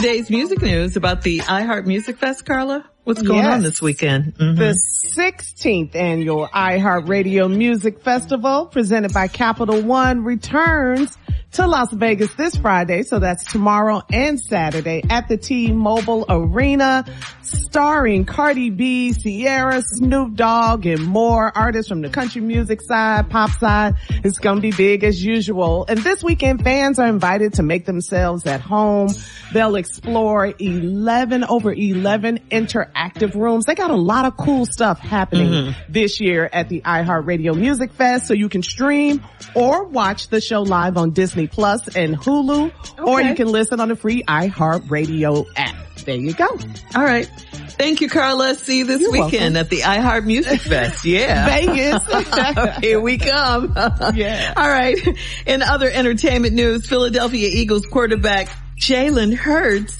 Today's music news about the iHeart Music Fest, Carla. What's going on this weekend? Mm-hmm. The 16th annual iHeartRadio Music Festival, presented by Capital One, returns to Las Vegas this Friday. So that's tomorrow and Saturday at the T-Mobile Arena, starring Cardi B, Ciara, Snoop Dogg, and more artists from the country music side, pop side. It's going to be big as usual. And this weekend, fans are invited to make themselves at home. They'll explore over 11 interactive rooms. They got a lot of cool stuff happening this year at the iHeartRadio Music Fest. So you can stream or watch the show live on Disney Plus and Hulu, or you can listen on the free iHeartRadio app. There you go. All right. Thank you, Carla. See you this weekend at the iHeart Music Fest. Yeah. Vegas. Here we come. Yeah. All right. In other entertainment news, Philadelphia Eagles quarterback Jalen Hurts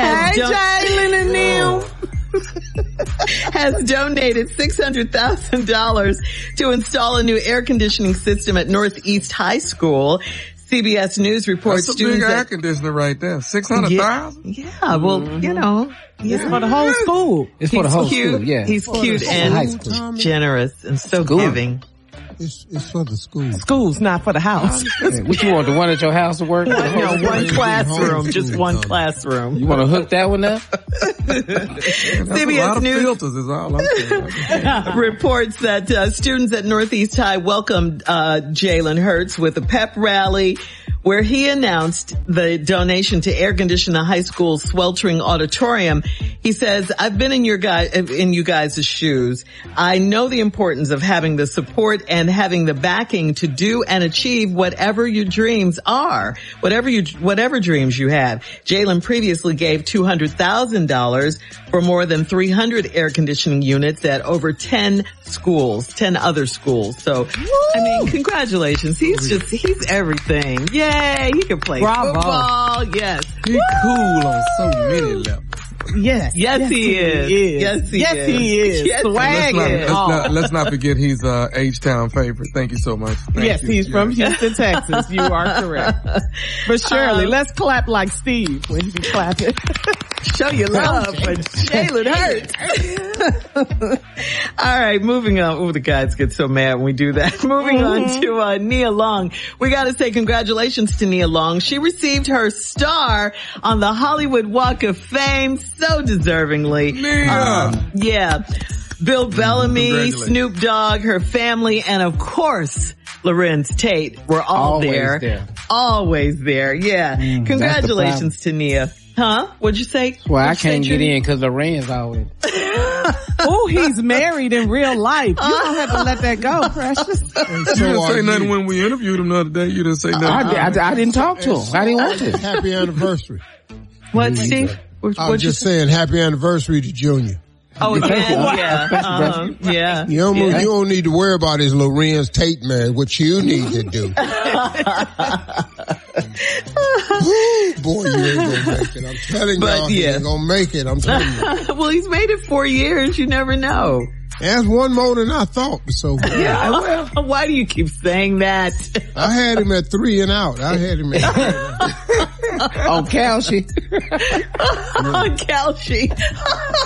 has donated $600,000 to install a new air conditioning system at Northeast High School. CBS News reports that's a big air conditioner right there. $600,000? Yeah, well, you know. It's for the whole school. It's for the whole school, yeah. He's cute and generous and so giving. It's for the school. School's not for the house. What you want, the one at your house to work? No, one classroom, just one classroom. You want to hook that one up? CBS News filters is all I'm saying. reports that students at Northeast High welcomed Jalen Hurts with a pep rally where he announced the donation to air condition the high school's sweltering auditorium. He says, I've been in you guys' shoes. I know the importance of having the support and having the backing to do and achieve whatever your dreams are, whatever dreams you have. Jalen previously gave $200,000 for more than 300 air conditioning units at over 10 other schools. So, I mean, congratulations. He's everything. Yay, he can play football. Yes. He's cool on so many levels. Yes. Yes, he is. Yes, he is. Yes, swag let's not forget he's H-Town favorite. Thank you so much. Thank you. He's from Houston, Texas. You are correct. But Shirley, let's clap like Steve when he's clapping. Show your love for Jalen Hurts. All right, moving on. Oh, the guys get so mad when we do that. Moving on to Nia Long. We got to say congratulations to Nia Long. She received her star on the Hollywood Walk of Fame so deserving. Nia. Bill Bellamy, Snoop Dogg, her family, and of course, Lorenz Tate were all there. Always there. Yeah. Congratulations to Nia. Huh? What'd you say? Well, I can't get in because Lorenz always. Oh, he's married in real life. You don't have to let that go, Precious. You didn't say nothing when we interviewed him the other day. You didn't say nothing. I didn't talk to him. I didn't want to. Happy anniversary. What, Steve? I was just saying happy anniversary to Junior. Oh, yeah. You don't need to worry about his Lorenz Tate, man. What you need to do. Boy, you ain't gonna make it. I'm telling y'all, he ain't gonna make it. I'm telling you. Well, he's made it 4 years. You never know. That's one more than I thought. So well, why do you keep saying that? I had him at 3 and out. I had him at on Calci. On Calci.